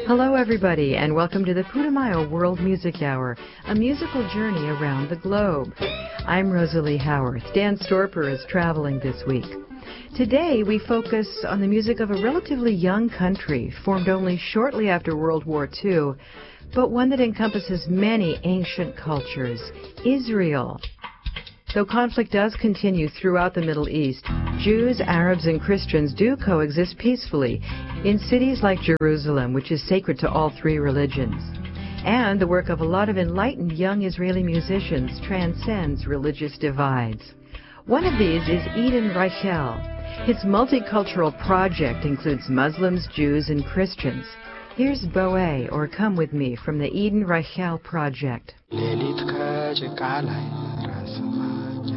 Hello, everybody, and welcome to the Putumayo World Music Hour, a musical journey around the globe. I'm Rosalie Howarth. Dan Storper is traveling this week. Today, we focus on the music of a relatively young country, formed only shortly after World War II, but one that encompasses many ancient cultures, Israel. Though conflict does continue throughout the Middle East, Jews, Arabs, and Christians do coexist peacefully in cities like Jerusalem, which is sacred to all three religions. And the work of a lot of enlightened young Israeli musicians transcends religious divides. One of these is Eden Reichel. Its multicultural project includes Muslims, Jews, and Christians. Here's Boé, or Come With Me, from the Eden Reichel project.